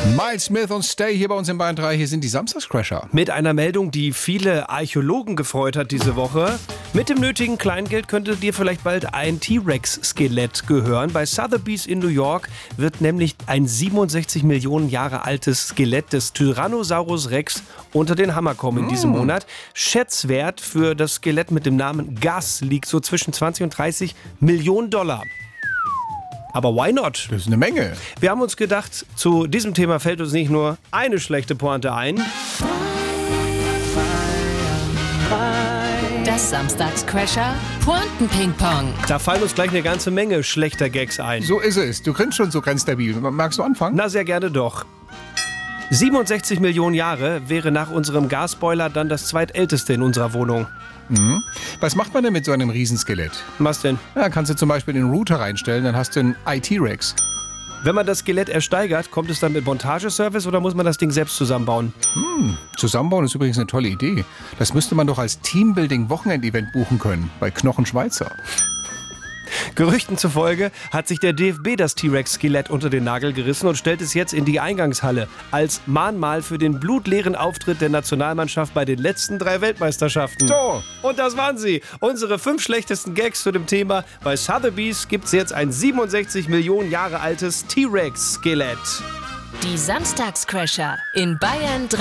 Miles Smith und Stay hier bei uns in Bayern 3. Hier sind die Samstagscrasher. Mit einer Meldung, die viele Archäologen gefreut hat diese Woche. Mit dem nötigen Kleingeld könnte dir vielleicht bald ein T-Rex-Skelett gehören. Bei Sotheby's in New York wird nämlich ein 67 Millionen Jahre altes Skelett des Tyrannosaurus Rex unter den Hammer kommen in diesem Monat. Schätzwert für das Skelett mit dem Namen Gus liegt so zwischen 20 und 30 Millionen $. Aber why not? Das ist eine Menge. Wir haben uns gedacht, zu diesem Thema fällt uns nicht nur eine schlechte Pointe ein. Das Samstagscrasher Pointen-Ping-Pong. Da fallen uns gleich eine ganze Menge schlechter Gags ein. So ist es. Du grinst schon so ganz stabil. Magst du anfangen? Na, sehr gerne doch. 67 Millionen Jahre wäre nach unserem Gasboiler dann das zweitälteste in unserer Wohnung. Was macht man denn mit so einem Riesenskelett? Was denn? Ja, kannst du zum Beispiel den Router reinstellen, dann hast du einen IT-Rex. Wenn man das Skelett ersteigert, kommt es dann mit Montageservice oder muss man das Ding selbst zusammenbauen? Zusammenbauen ist übrigens eine tolle Idee. Das müsste man doch als Teambuilding-Wochenendevent buchen können. Bei Knochen Schweizer. Gerüchten zufolge hat sich der DFB das T-Rex-Skelett unter den Nagel gerissen und stellt es jetzt in die Eingangshalle als Mahnmal für den blutleeren Auftritt der Nationalmannschaft bei den letzten 3 Weltmeisterschaften. So. Und das waren sie. Unsere 5 schlechtesten Gags zu dem Thema. Bei Sotheby's gibt es jetzt ein 67 Millionen Jahre altes T-Rex-Skelett. Die Samstagscrasher in Bayern 3.